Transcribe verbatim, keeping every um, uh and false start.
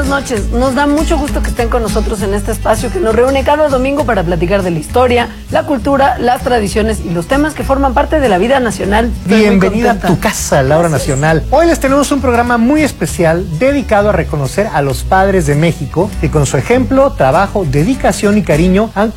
buenas noches. Nos da mucho gusto que estén con nosotros en este espacio que nos reúne cada domingo para platicar de la historia, la cultura, las tradiciones y los temas que forman parte de la vida nacional. Estoy Bienvenida a tu casa, Laura Nacional. Hoy les tenemos un programa muy especial dedicado a reconocer a los padres de México que con su ejemplo, trabajo, dedicación y cariño han